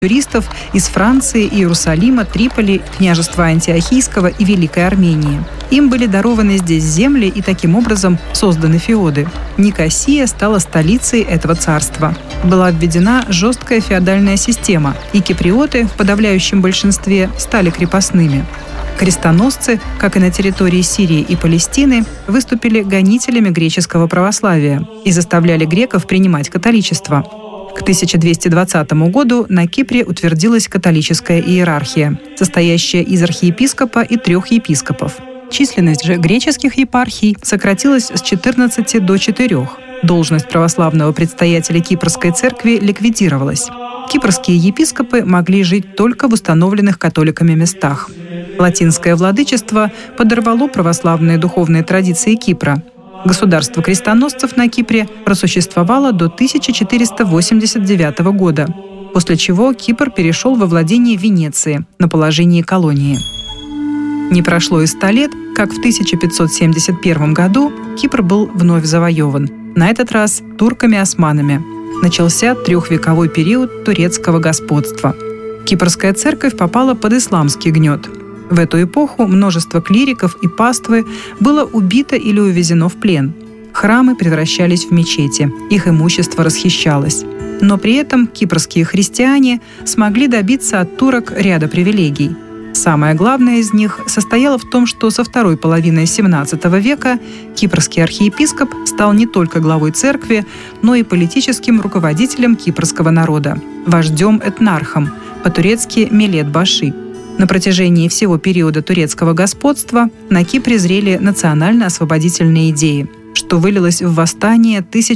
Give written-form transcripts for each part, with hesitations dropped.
туристов из Франции, Иерусалима, Триполи, княжества Антиохийского и Великой Армении. Им были дарованы здесь земли и таким образом созданы феоды. Никосия стала столицей этого царства. Была введена жесткая феодальная система, и киприоты в подавляющем большинстве стали крепостными. Крестоносцы, как и на территории Сирии и Палестины, выступили гонителями греческого православия и заставляли греков принимать католичество. К 1220 году на Кипре утвердилась католическая иерархия, состоящая из архиепископа и 3 епископов. Численность же греческих епархий сократилась с 14 до 4. Должность православного предстоятеля Кипрской церкви ликвидировалась. Кипрские епископы могли жить только в установленных католиками местах. Латинское владычество подорвало православные духовные традиции Кипра. Государство крестоносцев на Кипре просуществовало до 1489 года, после чего Кипр перешел во владение Венеции на положении колонии. Не прошло и 100 лет, как в 1571 году Кипр был вновь завоеван, на этот раз турками-османами. Начался 3-вековой период турецкого господства. Кипрская церковь попала под исламский гнет. В эту эпоху множество клириков и паствы было убито или увезено в плен. Храмы превращались в мечети, их имущество расхищалось. Но при этом кипрские христиане смогли добиться от турок ряда привилегий. Самое главное из них состояло в том, что со второй половины XVII века кипрский архиепископ стал не только главой церкви, но и политическим руководителем кипрского народа, вождем-этнархом, по-турецки Мелет-Баши. На протяжении всего периода турецкого господства на Кипре зрели национально-освободительные идеи, что вылилось в восстание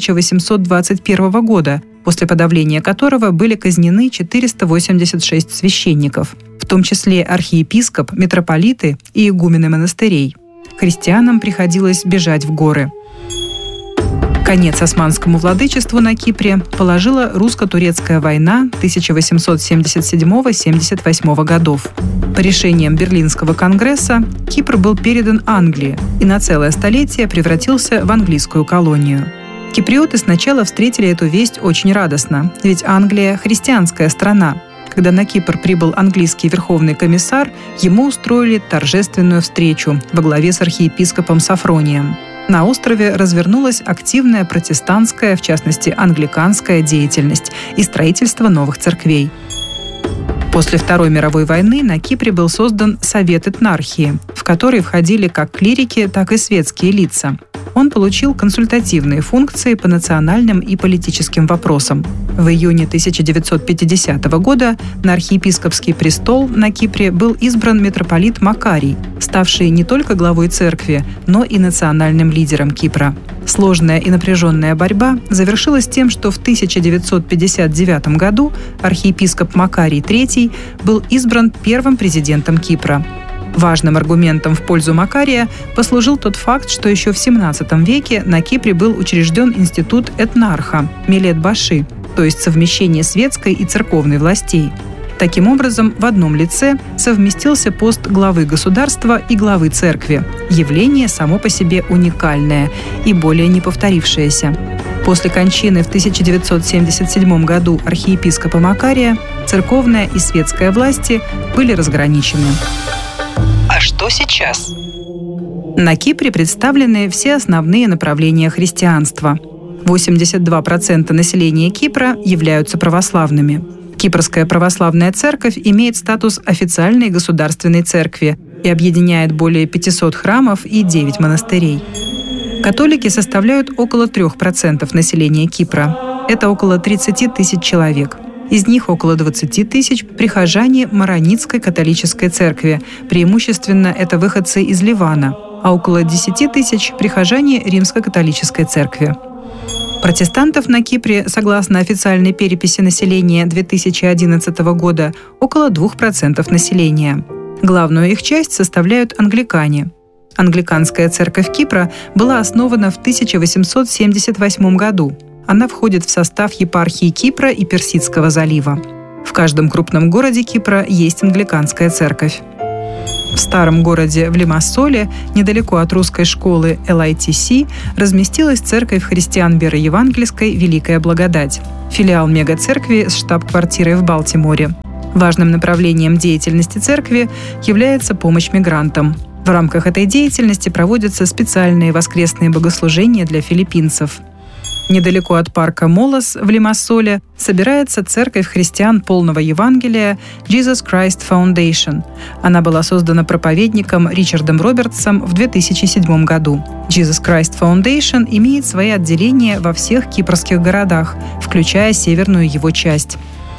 1821 года, после подавления которого были казнены 486 священников, в том числе архиепископ, митрополиты и игумены монастырей. Христианам приходилось бежать в горы. Конец османскому владычеству на Кипре положила русско-турецкая война 1877-78 годов. По решениям Берлинского конгресса Кипр был передан Англии и на целое столетие превратился в английскую колонию. Киприоты сначала встретили эту весть очень радостно, ведь Англия – христианская страна. Когда на Кипр прибыл английский верховный комиссар, ему устроили торжественную встречу во главе с архиепископом Сафронием. На острове развернулась активная протестантская, в частности англиканская деятельность и строительство новых церквей. После Второй мировой войны на Кипре был создан Совет Этнархии, в который входили как клирики, так и светские лица. Он получил консультативные функции по национальным и политическим вопросам. В июне 1950 года на архиепископский престол на Кипре был избран митрополит Макарий, ставший не только главой церкви, но и национальным лидером Кипра. Сложная и напряженная борьба завершилась тем, что в 1959 году архиепископ Макарий III был избран первым президентом Кипра. Важным аргументом в пользу Макария послужил тот факт, что еще в XVII веке на Кипре был учрежден институт этнарха Мелет-Баши, то есть совмещение светской и церковной властей. Таким образом, в одном лице совместился пост главы государства и главы церкви. Явление само по себе уникальное и более не повторившееся. После кончины в 1977 году архиепископа Макария церковная и светская власти были разграничены. А что сейчас? На Кипре представлены все основные направления христианства. 82% населения Кипра являются православными. Кипрская православная церковь имеет статус официальной государственной церкви и объединяет более 500 храмов и 9 монастырей. Католики составляют около 3% населения Кипра. Это около 30 тысяч человек. Из них около 20 тысяч – прихожане Маронитской католической церкви, преимущественно это выходцы из Ливана, а около 10 тысяч – прихожане Римско-католической церкви. Протестантов на Кипре, согласно официальной переписи населения 2011 года, около 2% населения. Главную их часть составляют англикане. Англиканская церковь Кипра была основана в 1878 году. Она входит в состав епархии Кипра и Персидского залива. В каждом крупном городе Кипра есть англиканская церковь. В старом городе в Лимассоле, недалеко от русской школы LITC, разместилась церковь христиан веры евангельской «Великая благодать», филиал мегацеркви с штаб-квартирой в Балтиморе. Важным направлением деятельности церкви является помощь мигрантам. В рамках этой деятельности проводятся специальные воскресные богослужения для филиппинцев. Недалеко от парка Молос в Лимассоле собирается церковь христиан полного Евангелия Jesus Christ Foundation. Она была создана проповедником Ричардом Робертсом в 2007 году. Jesus Christ Foundation имеет свои отделения во всех кипрских городах, включая северную его часть.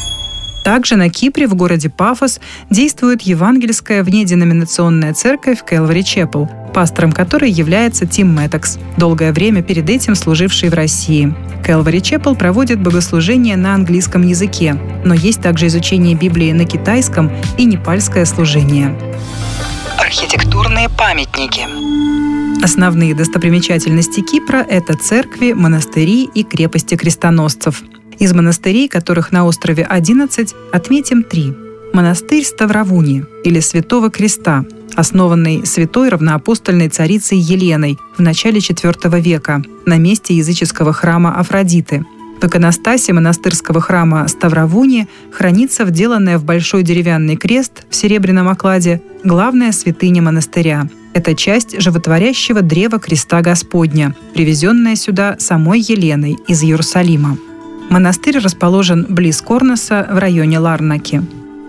Также на Кипре, в городе Пафос, действует евангельская внеденоминационная церковь Calvary Chapel, пастором которой является Тим Мэттокс, долгое время перед этим служивший в России. Calvary Chapel проводит богослужения на английском языке, но есть также изучение Библии на китайском и непальское служение. Архитектурные памятники. Основные достопримечательности Кипра – это церкви, монастыри и крепости крестоносцев. Из монастырей, которых на острове 11, отметим 3. Монастырь Ставравуни, или Святого Креста, основанный святой равноапостольной царицей Еленой в начале IV века на месте языческого храма Афродиты. В иконостасе монастырского храма Ставравуни хранится вделанная в большой деревянный крест в серебряном окладе главная святыня монастыря. Это часть животворящего древа креста Господня, привезенная сюда самой Еленой из Иерусалима. Монастырь расположен близ Корноса в районе Ларнаки.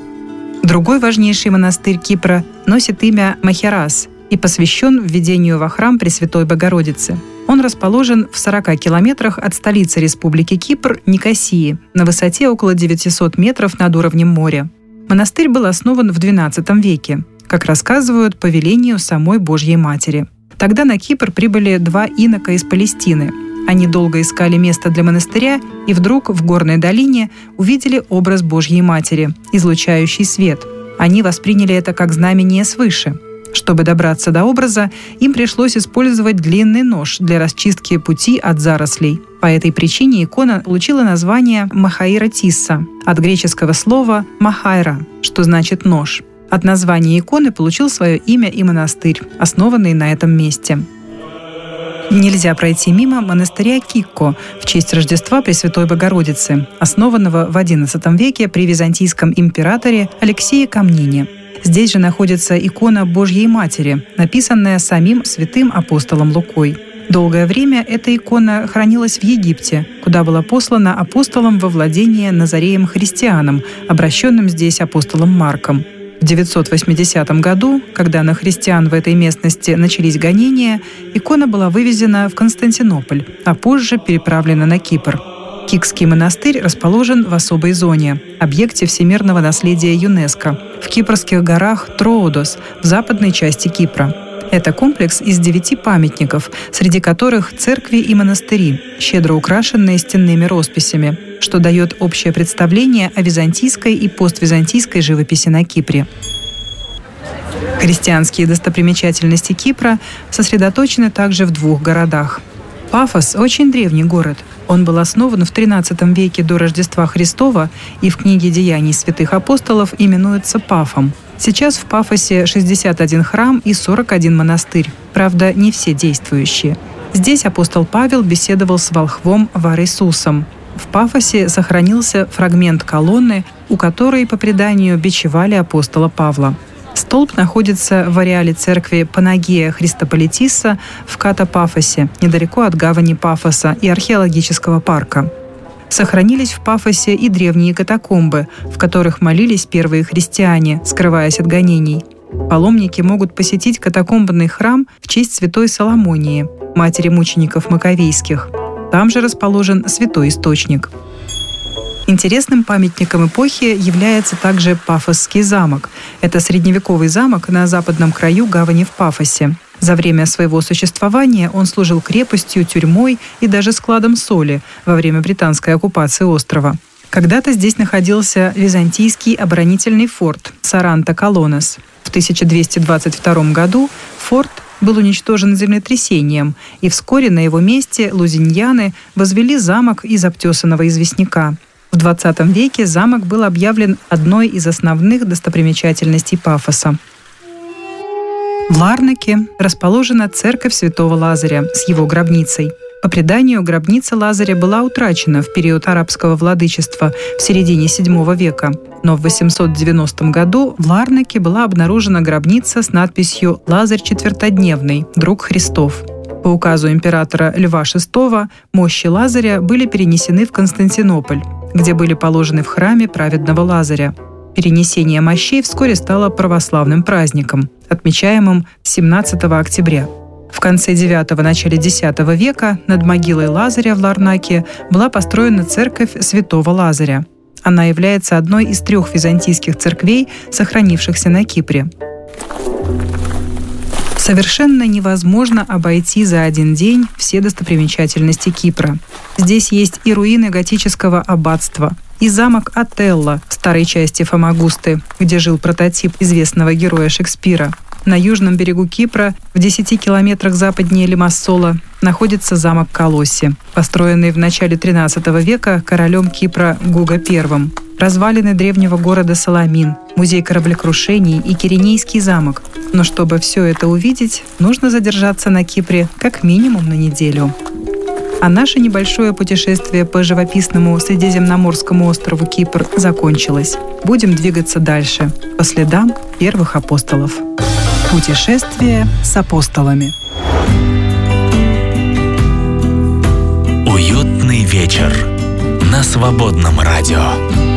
Другой важнейший монастырь Кипра носит имя Махерас и посвящен введению во храм Пресвятой Богородицы. Он расположен в 40 километрах от столицы Республики Кипр, Никосии, на высоте около 900 метров над уровнем моря. Монастырь был основан в XII веке, как рассказывают, по велению самой Божьей Матери. Тогда на Кипр прибыли 2 инока из Палестины. Они долго искали место для монастыря и вдруг в горной долине увидели образ Божьей Матери, излучающий свет. Они восприняли это как знамение свыше. Чтобы добраться до образа, им пришлось использовать длинный нож для расчистки пути от зарослей. По этой причине икона получила название Махаира Тисса от греческого слова «махайра», что значит «нож». От названия иконы получил свое имя и монастырь, основанный на этом месте. Нельзя пройти мимо монастыря Кикко в честь Рождества Пресвятой Богородицы, основанного в XI веке при византийском императоре Алексее Комнине. Здесь же находится икона Божьей Матери, написанная самим святым апостолом Лукой. Долгое время эта икона хранилась в Египте, куда была послана апостолом во владение Назареем христианам, обращенным здесь апостолом Марком. В 980 году, когда на христиан в этой местности начались гонения, икона была вывезена в Константинополь, а позже переправлена на Кипр. Кикский монастырь расположен в особой зоне, объекте всемирного наследия ЮНЕСКО, в кипрских горах Троодос, в западной части Кипра. Это комплекс из 9 памятников, среди которых церкви и монастыри, щедро украшенные стенными росписями, что дает общее представление о византийской и поствизантийской живописи на Кипре. Христианские достопримечательности Кипра сосредоточены также в 2 городах. Пафос – очень древний город. Он был основан в XIII веке до Рождества Христова и в книге «Деяний святых апостолов» именуется Пафом. Сейчас в Пафосе 61 храм и 41 монастырь. Правда, не все действующие. Здесь апостол Павел беседовал с волхвом Вар-Иисусом. В Пафосе сохранился фрагмент колонны, у которой, по преданию, бичевали апостола Павла. Столб находится в ареале церкви Панагия Христополитиса в Ката-Пафосе, недалеко от гавани Пафоса и археологического парка. Сохранились в Пафосе и древние катакомбы, в которых молились первые христиане, скрываясь от гонений. Паломники могут посетить катакомбный храм в честь святой Соломонии, матери мучеников Маковейских. Там же расположен святой источник. Интересным памятником эпохи является также Пафосский замок. Это средневековый замок на западном краю гавани в Пафосе. За время своего существования он служил крепостью, тюрьмой и даже складом соли во время британской оккупации острова. Когда-то здесь находился византийский оборонительный форт Саранта-Колонес. В 1222 году форт был уничтожен землетрясением, и вскоре на его месте лузиньяне возвели замок из обтесанного известняка. В XX веке замок был объявлен одной из основных достопримечательностей Пафоса. В Ларнаке расположена церковь святого Лазаря с его гробницей. По преданию, гробница Лазаря была утрачена в период арабского владычества в середине VII века, но в 890 году в Ларнаке была обнаружена гробница с надписью «Лазарь четвертодневный, друг Христов». По указу императора Льва VI мощи Лазаря были перенесены в Константинополь, где были положены в храме праведного Лазаря. Перенесение мощей вскоре стало православным праздником, отмечаемым 17 октября. В конце IX – начале X века над могилой Лазаря в Ларнаке была построена церковь святого Лазаря. Она является одной из 3 византийских церквей, сохранившихся на Кипре. Совершенно невозможно обойти за один день все достопримечательности Кипра. Здесь есть и руины готического аббатства, и замок Отелло в старой части Фомагусты, где жил прототип известного героя Шекспира. На южном берегу Кипра, в 10 километрах западнее Лимассола, находится замок Колосси, построенный в начале XIII века королем Кипра Гуго I. Развалины древнего города Саламин, музей кораблекрушений и Киренейский замок. Но чтобы все это увидеть, нужно задержаться на Кипре как минимум на неделю. А наше небольшое путешествие по живописному Средиземноморскому острову Кипр закончилось. Будем двигаться дальше, по следам первых апостолов. Путешествие с апостолами. Уютный вечер на Свободном радио.